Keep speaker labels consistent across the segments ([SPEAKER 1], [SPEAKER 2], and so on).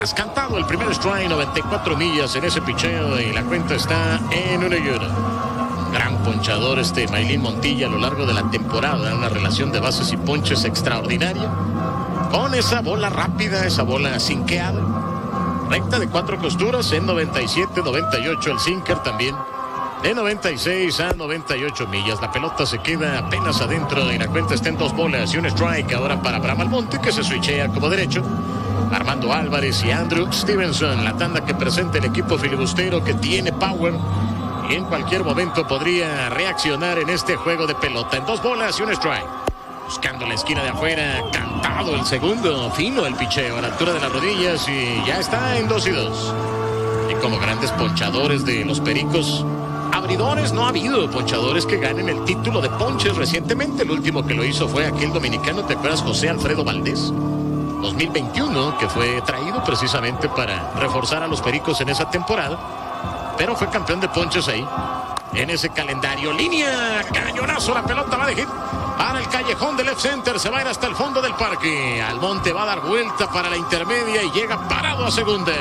[SPEAKER 1] Has cantado el primer strike, 94 millas en ese picheo y la cuenta está en 1-1. Gran ponchador Maylin Montilla a lo largo de la temporada, una relación de bases y ponches extraordinaria. Con esa bola rápida, esa bola sinqueada. Recta de 4 costuras en 97, 98 el sinker también. De 96 a 98 millas. La pelota se queda apenas adentro y la cuenta está en 2 bolas y un strike ahora para Abraham Almonte, que se switchea como derecho. Armando Álvarez y Andrew Stevenson, la tanda que presenta el equipo filibustero, que tiene power y en cualquier momento podría reaccionar en este juego de pelota. En 2 bolas y un strike. Buscando la esquina de afuera, cantado el segundo, fino el picheo a la altura de las rodillas y ya está en 2-2. Y como grandes ponchadores de los Pericos, abridores, no ha habido ponchadores que ganen el título de ponches recientemente. El último que lo hizo fue aquel dominicano, ¿te acuerdas? José Alfredo Valdés. 2021, que fue traído precisamente para reforzar a los Pericos en esa temporada, pero fue campeón de ponches ahí, en ese calendario. Línea, cañonazo, la pelota va de hit para el callejón de left center, se va a ir hasta el fondo del parque. Almonte va a dar vuelta para la intermedia y llega parado a segunda.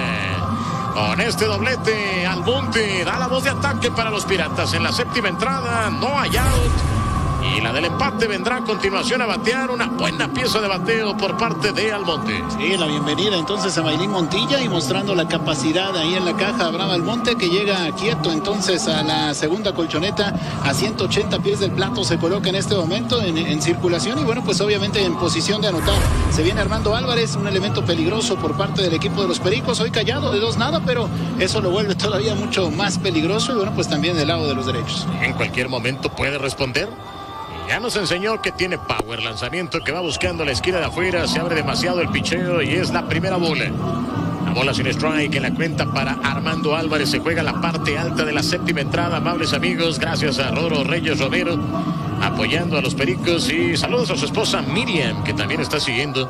[SPEAKER 1] Con este doblete, Almonte da la voz de ataque para los Piratas. En la séptima entrada no hay out. Y la del empate vendrá a continuación a batear. Una buena pieza de bateo por parte de Almonte.
[SPEAKER 2] Sí, la bienvenida entonces a Maylin Montilla y mostrando la capacidad ahí en la caja. Abraham Almonte, que llega quieto entonces a la segunda colchoneta a 180 pies del plato. Se coloca en este momento en circulación y bueno, pues obviamente en posición de anotar. Se viene Armando Álvarez, un elemento peligroso por parte del equipo de los Pericos. Hoy callado de 2-0, pero eso lo vuelve todavía mucho más peligroso y bueno, pues también del lado de los derechos.
[SPEAKER 1] En cualquier momento puede responder. Ya nos enseñó que tiene power. Lanzamiento que va buscando la esquina de afuera. Se abre demasiado el picheo y es la primera bola. La bola sin strike en la cuenta para Armando Álvarez. Se juega la parte alta de la séptima entrada. Amables amigos, gracias a Roro Reyes Romero apoyando a los Pericos. Y saludos a su esposa Miriam, que también está siguiendo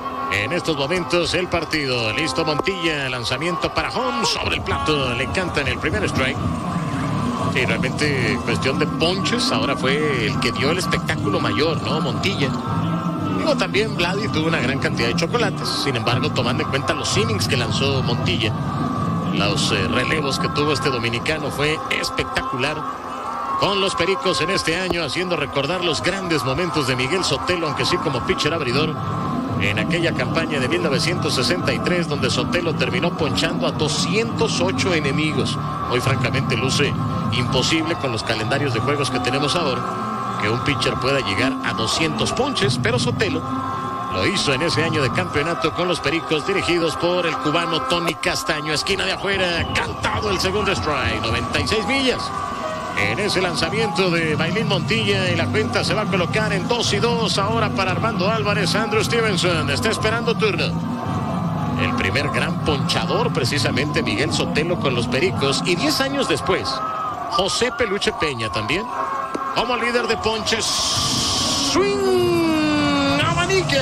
[SPEAKER 1] en estos momentos el partido. Listo Montilla. Lanzamiento para home sobre el plato. Le cantan el primer strike. Sí, realmente cuestión de ponches, ahora fue el que dio el espectáculo mayor, ¿no? Montilla. Digo, también Vladi tuvo una gran cantidad de chocolates, sin embargo, tomando en cuenta los innings que lanzó Montilla, los relevos que tuvo este dominicano, fue espectacular. Con los Pericos en este año, haciendo recordar los grandes momentos de Miguel Sotelo, aunque sí como pitcher abridor, en aquella campaña de 1963, donde Sotelo terminó ponchando a 208 enemigos. Hoy francamente luce imposible con los calendarios de juegos que tenemos ahora que un pitcher pueda llegar a 200 ponches, pero Sotelo lo hizo en ese año de campeonato con los Pericos, dirigidos por el cubano Tony Castaño. Esquina de afuera, cantado el segundo strike, 96 millas. En ese lanzamiento de Maylin Montilla y la cuenta se va a colocar en 2-2 ahora para Armando Álvarez. Andrew Stevenson está esperando turno. El primer gran ponchador precisamente Miguel Sotelo con los Pericos, y 10 años después José Peluche Peña también como líder de ponches. Swing, abanica.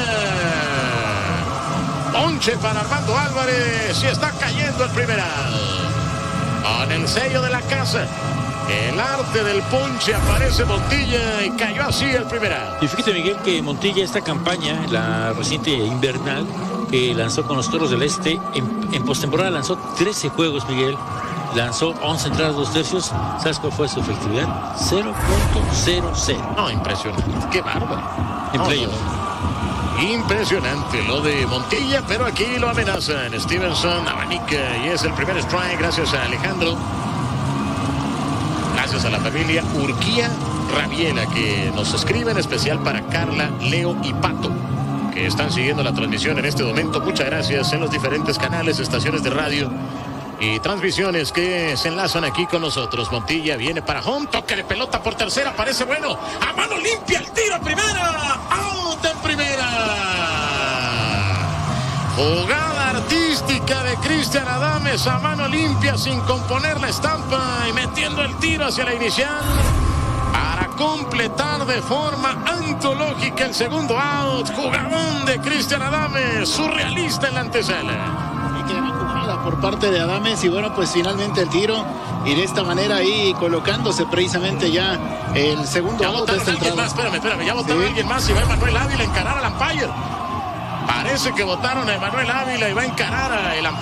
[SPEAKER 1] Ponche para Armando Álvarez y está cayendo el primer out. Con el sello de la casa, el arte del ponche, aparece Montilla y cayó así el primer out.
[SPEAKER 3] Y fíjate, Miguel, que Montilla esta campaña, la reciente invernal, que lanzó con los Toros del Este, en postemporada lanzó 13 juegos, Miguel. Lanzó 11 entradas, 2 tercios. ¿Sabes cuál fue su efectividad? 0.00.
[SPEAKER 1] No, impresionante. Qué bárbaro.
[SPEAKER 3] En playoff.
[SPEAKER 1] Impresionante lo de Montilla, pero aquí lo amenazan. Stevenson abanica y es el primer strike gracias a Alejandro. Gracias a la familia Urquía Rabiela, que nos escribe, en especial para Carla, Leo y Pato, que están siguiendo la transmisión en este momento. Muchas gracias en los diferentes canales, estaciones de radio y transmisiones que se enlazan aquí con nosotros. Montilla viene para home, toque de pelota por tercera, parece bueno, a mano limpia el tiro a primera, out en primera. Jugada artística de Cristian Adames a mano limpia, sin componer la estampa y metiendo el tiro hacia la inicial para completar de forma antológica el segundo out. Jugadón de Cristian Adames, surrealista en la antesala.
[SPEAKER 2] Por parte de Adames y bueno, pues finalmente el tiro y de esta manera ahí colocándose precisamente ya el segundo out de esta entrada.
[SPEAKER 1] Espérame, ya votaron a alguien más y va Emanuel Ávila a encarar al umpire. Parece que votaron a Emanuel Ávila y va a encarar al umpire.